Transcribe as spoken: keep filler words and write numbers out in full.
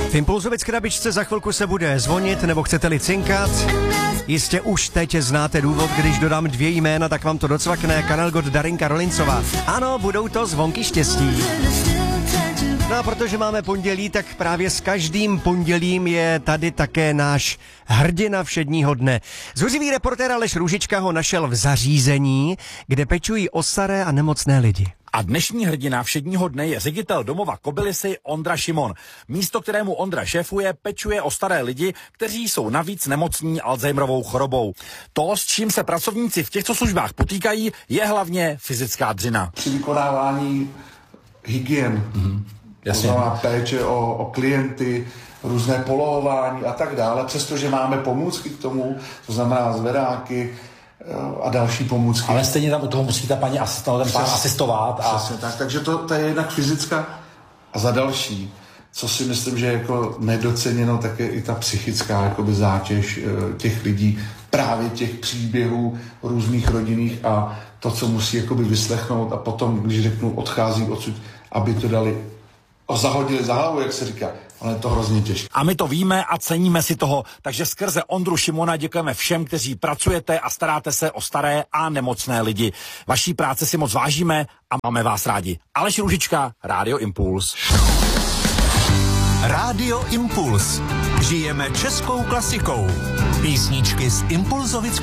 V Impulzovic krabičce za chvilku se bude zvonit, nebo chcete-li cinkat. Jistě už teď znáte důvod, když dodám dvě jména, tak vám to docvakne. Karel Gott, Darinka Rolincová. Ano, budou to zvonky štěstí. No a protože máme pondělí, tak právě s každým pondělím je tady také náš hrdina všedního dne. Zuřivý reportér Aleš Růžička ho našel v zařízení, kde pečují o staré a nemocné lidi. A dnešní hrdina všedního dne je ředitel domova Kobylisy Ondra Šimon. Místo, kterému Ondra šéfuje, pečuje o staré lidi, kteří jsou navíc nemocní Alzheimerovou chorobou. To, s čím se pracovníci v těchto službách potýkají, je hlavně fyzická dřina. Při vykonávání hygien, mm-hmm. to znamená péče o, o klienty, různé polohování a tak dále, přestože máme pomůcky k tomu, to znamená zvedáky a další pomůcky. Ale stejně tam u toho musí ta paní asistovat, ten pán asistovat. A... Přesně tak, takže to, to je jednak fyzická a za další, co si myslím, že je jako nedoceněno, tak je i ta psychická jakoby zátěž těch lidí, právě těch příběhů různých rodinných a to, co musí jakoby vyslechnout a potom, když řeknu, odchází odsud, aby to dali a zahodili za hlavu, jak se říká, ale je to hrozně těžké. A my to víme a ceníme si toho, takže skrze Ondru Šimona děkujeme všem, kteří pracujete a staráte se o staré a nemocné lidi. Vaší práce si moc vážíme a máme vás rádi. Aleš Růžička, Rádio Impuls. Rádio Impuls. Žijeme českou klasikou. Písničky z Impulzovic